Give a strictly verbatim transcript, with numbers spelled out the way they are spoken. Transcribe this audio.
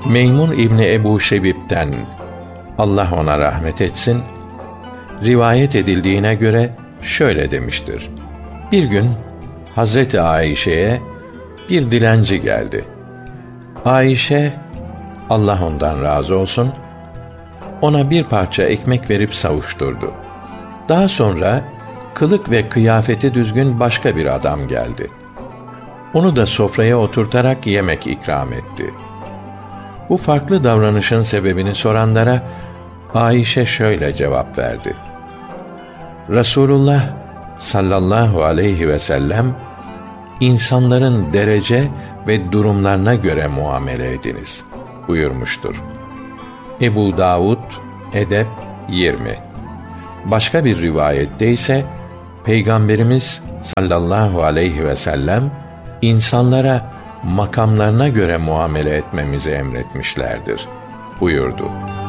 Meymun İbni Ebu Şebib'den, Allah ona rahmet etsin, rivayet edildiğine göre şöyle demiştir: Bir gün Hazreti Ayşe'ye bir dilenci geldi. Ayşe, Allah ondan razı olsun, ona bir parça ekmek verip savuşturdu. Daha sonra kılık ve kıyafeti düzgün başka bir adam geldi. Onu da sofraya oturtarak yemek ikram etti. Bu farklı davranışın sebebini soranlara Ayşe şöyle cevap verdi: Resulullah sallallahu aleyhi ve sellem, insanların derece ve durumlarına göre muamele ediniz buyurmuştur. Ebu Davud Edeb yirmi. Başka bir rivayette ise Peygamberimiz sallallahu aleyhi ve sellem insanlara makamlarına göre muamele etmemizi emretmişlerdir buyurdu.